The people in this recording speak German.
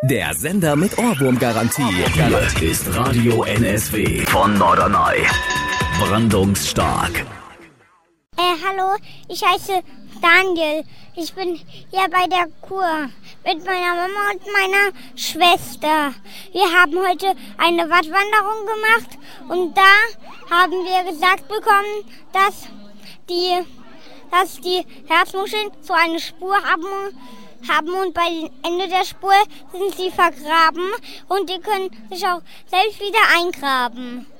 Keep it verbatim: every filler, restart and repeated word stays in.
Der Sender mit Ohrwurmgarantie. Hier ist Radio N S W von Norderney. Brandungsstark. Äh, hallo, ich heiße Daniel. Ich bin hier bei der Kur mit meiner Mama und meiner Schwester. Wir haben heute eine Wattwanderung gemacht und da haben wir gesagt bekommen, dass die, dass die Herzmuscheln so eine Spur haben, haben und bei dem Ende der Spur sind sie vergraben und die können sich auch selbst wieder eingraben.